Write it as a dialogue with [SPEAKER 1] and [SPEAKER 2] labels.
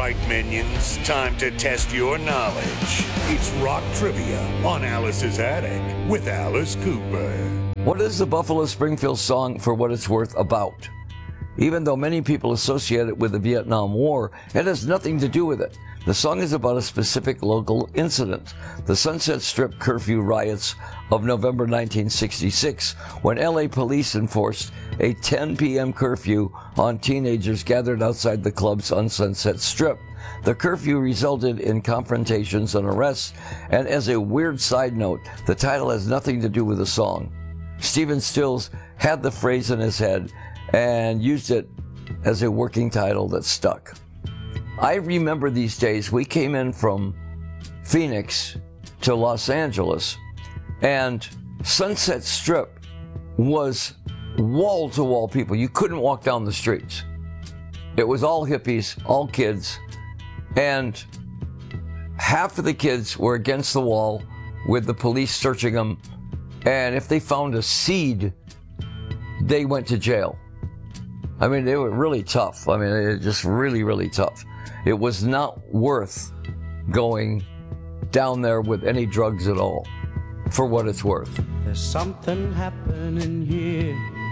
[SPEAKER 1] right, minions? Time to test your knowledge. It's Rock Trivia on Alice's Attic with Alice Cooper.
[SPEAKER 2] What is the Buffalo Springfield song For What It's Worth about? Even though many people associate it with the Vietnam War, it has nothing to do with it. The song is about a specific local incident, the Sunset Strip curfew riots of November 1966, when LA police enforced a 10 p.m. curfew on teenagers gathered outside the clubs on Sunset Strip. The curfew resulted in confrontations and arrests, and as a weird side note, the title has nothing to do with the song. Stephen Stills had the phrase in his head and used it as a working title that stuck. I remember these days, we came in from Phoenix to Los Angeles, and Sunset Strip was wall-to-wall people. You couldn't walk down the streets. It was all hippies, all kids, and half of the kids were against the wall with the police searching them, and if they found a seed, they went to jail. I mean, they were really tough. I mean, it was just really, really tough. It was not worth going down there with any drugs at all, for what it's worth.
[SPEAKER 3] There's something happening here.